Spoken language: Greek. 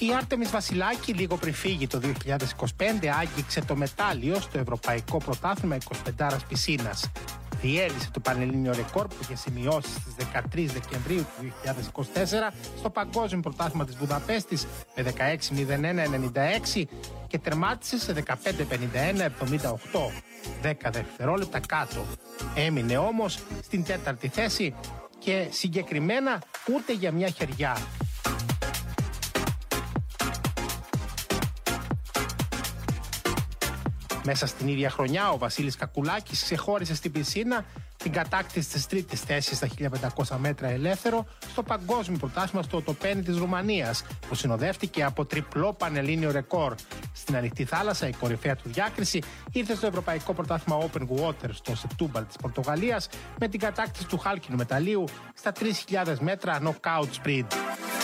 Η Άρτεμις Βασιλάκη, λίγο πριν φύγει το 2025, άγγιξε το μετάλλιο στο Ευρωπαϊκό Πρωτάθλημα 25 πισίνας. Διέλυσε το πανελλήνιο ρεκόρ που είχε σημειώσει στις 13 Δεκεμβρίου του 2024 στο Παγκόσμιο Πρωτάθλημα της Βουδαπέστης με 16.01.96 και τερμάτισε σε 15.51.78, 10 δευτερόλεπτα κάτω. Έμεινε όμως στην τέταρτη θέση και συγκεκριμένα ούτε για μια χεριά. Μέσα στην ίδια χρονιά ο Βασίλης Κακουλάκης ξεχώρισε στην πισίνα την κατάκτηση της τρίτης θέσης στα 1500 μέτρα ελεύθερο στο Παγκόσμιο Πρωτάθλημα στο Οτοπένι της Ρουμανίας, που συνοδεύτηκε από τριπλό πανελλήνιο ρεκόρ. Στην ανοιχτή θάλασσα η κορυφαία του διάκριση ήρθε στο Ευρωπαϊκό Πρωτάθλημα Open Water στο Σετούμπαλ της Πορτογαλίας με την κατάκτηση του χάλκινου μεταλλίου στα 3.000 μέτρα knockout sprint.